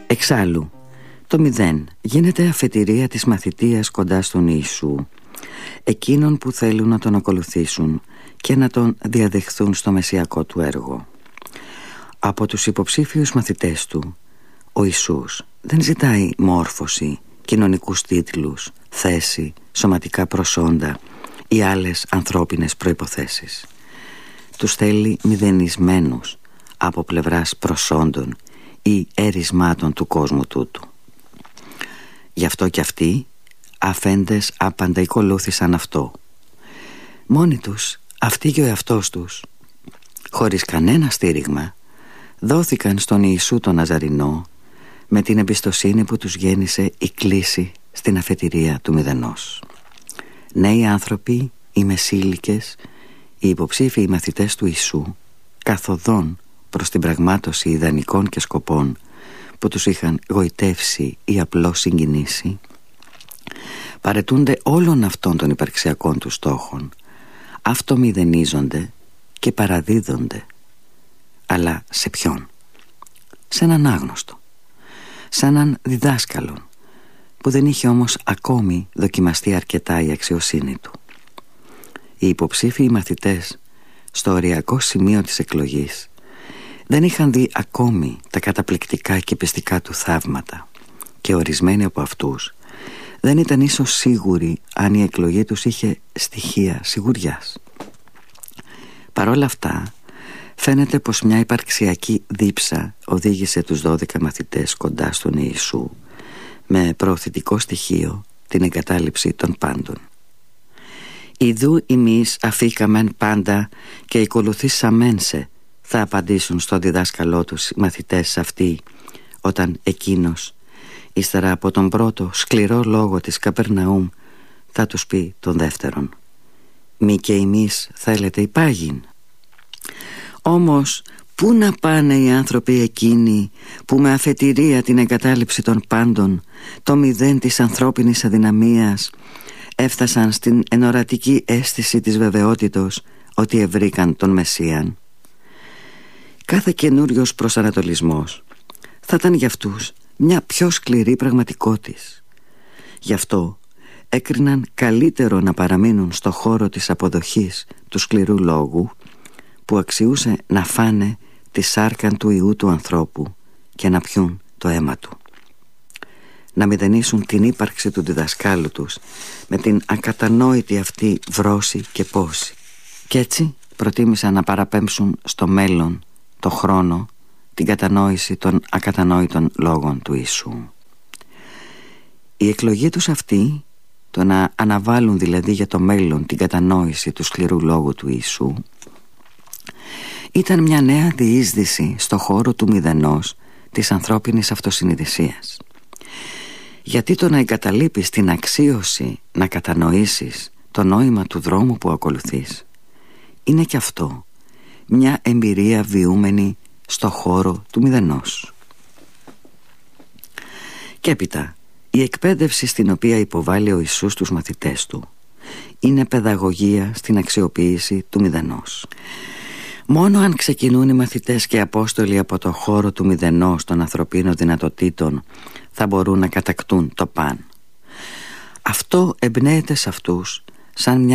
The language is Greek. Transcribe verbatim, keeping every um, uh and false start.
Εξάλλου, το μηδέν γίνεται αφετηρία της μαθητείας κοντά στον Ιησού, εκείνων που θέλουν να τον ακολουθήσουν και να τον διαδεχθούν στο μεσσιακό του έργο. Από τους υποψήφιους μαθητές του, ο Ιησούς δεν ζητάει μόρφωση, κοινωνικούς τίτλους, θέση, σωματικά προσόντα ή άλλες ανθρώπινες προϋποθέσεις. Τους θέλει μηδενισμένους από πλευράς προσόντων ή ερισμάτων του κόσμου τούτου. Γι' αυτό κι αυτοί, αφέντες άπαντα ακολούθησαν αυτό. Μόνοι τους, αυτοί και ο εαυτός τους, χωρίς κανένα στήριγμα, δόθηκαν στον Ιησού τον Ναζαρηνό με την εμπιστοσύνη που τους γέννησε η κλίση στην αφετηρία του μηδενός. Νέοι άνθρωποι, οι μεσήλικες, οι υποψήφιοι μαθητές του Ιησού, καθοδόν προς την πραγμάτωση ιδανικών και σκοπών που τους είχαν γοητεύσει ή απλώς συγκινήσει, παρετούνται όλων αυτών των υπαρξιακών τους στόχων, αυτομηδενίζονται και παραδίδονται. Αλλά σε ποιον? Σε έναν άγνωστο, σε έναν διδάσκαλον που δεν είχε όμως ακόμη δοκιμαστεί αρκετά η αξιοσύνη του. Οι υποψήφιοι μαθητές στο οριακό σημείο της εκλογής δεν είχαν δει ακόμη τα καταπληκτικά και πιστικά του θαύματα και ορισμένοι από αυτούς δεν ήταν ίσως σίγουροι αν η εκλογή τους είχε στοιχεία σιγουριάς. Παρ' όλα αυτά, φαίνεται πως μια υπαρξιακή δίψα οδήγησε τους δώδεκα μαθητές κοντά στον Ιησού με προωθητικό στοιχείο την εγκατάλειψη των πάντων. «Ιδού ημείς αφήκαμεν πάντα και ακολουθήσαμεν σε», θα απαντήσουν στο διδάσκαλό τους οι μαθητές αυτοί όταν εκείνος, ύστερα από τον πρώτο σκληρό λόγο της Καπερναούμ, θα τους πει τον δεύτερον: «Μη και εμείς θέλετε υπάγειν». Όμως πού να πάνε οι άνθρωποι εκείνοι που με αφετηρία την εγκατάλειψη των πάντων, το μηδέν της ανθρώπινης αδυναμίας, έφτασαν στην ενορατική αίσθηση της βεβαιότητος ότι ευρήκαν τον Μεσσίαν? Κάθε καινούριος προσανατολισμός θα ήταν για αυτούς μια πιο σκληρή πραγματικότης. Γι' αυτό έκριναν καλύτερο να παραμείνουν στο χώρο της αποδοχής του σκληρού λόγου, που αξιούσε να φάνε τη σάρκαν του Ιού του ανθρώπου και να πιούν το αίμα του. Να μηδενίσουν την ύπαρξη του διδασκάλου τους με την ακατανόητη αυτή βρώση και πόση. Κι έτσι προτίμησαν να παραπέμψουν στο μέλλον το χρόνο, την κατανόηση των ακατανόητων λόγων του Ιησού. Η εκλογή τους αυτή, το να αναβάλουν δηλαδή για το μέλλον την κατανόηση του σκληρού λόγου του Ιησού, ήταν μια νέα διείσδυση στο χώρο του μηδενός της ανθρώπινης αυτοσυνειδησίας. Γιατί το να εγκαταλείπεις την αξίωση να κατανοήσεις το νόημα του δρόμου που ακολουθείς είναι και αυτό μια εμπειρία βιούμενη στο χώρο του μηδενός. Και έπειτα, η εκπαίδευση στην οποία υποβάλλει ο Ιησούς τους μαθητές του είναι παιδαγωγία στην αξιοποίηση του μηδενός. Μόνο αν ξεκινούν οι μαθητές και οι Απόστολοι από το χώρο του μηδενός των ανθρωπίνων δυνατοτήτων θα μπορούν να κατακτούν το παν. Αυτό εμπνέεται σε αυτούς σαν μια